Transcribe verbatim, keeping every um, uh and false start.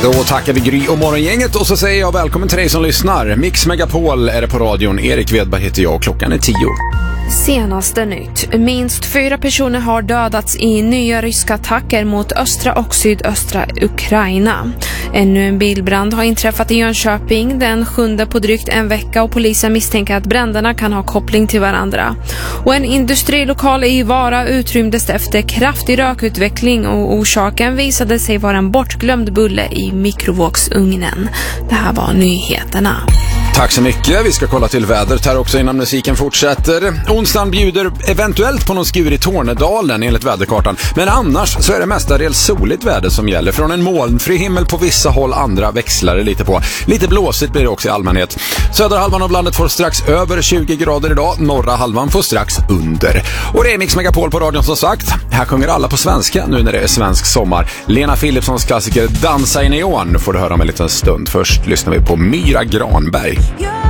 Då tackar vi Gry och morgongänget och så säger jag välkommen till dig som lyssnar. Mix Megapol är det på radion. Erik Wedberg heter jag och klockan är tio. Senaste nytt. Minst fyra personer har dödats i nya ryska attacker mot östra och sydöstra Ukraina. Ännu en bilbrand har inträffat i Jönköping den sjunde på drygt en vecka och polisen misstänker att bränderna kan ha koppling till varandra. Och en industrilokal i Vara utrymdes efter kraftig rökutveckling och orsaken visade sig vara en bortglömd bulle i mikrovågsugnen. Det här var nyheterna. Tack så mycket. Vi ska kolla till vädret här också innan musiken fortsätter. Onsdagen bjuder eventuellt på någon skur i Tornedalen enligt väderkartan. Men annars så är det mestadels soligt väder som gäller. Från en molnfri himmel på vissa håll, andra växlar det lite på. Lite blåsigt blir det också i allmänhet. Södra halvan av landet får strax över tjugo grader idag. Norra halvan får strax under. Och det är Mix Megapol på radion som sagt. Här sjunger alla på svenska nu när det är svensk sommar. Lena Philipssons klassiker Dansa i neon får du höra om en liten stund. Först lyssnar vi på Myra Granberg. Yeah.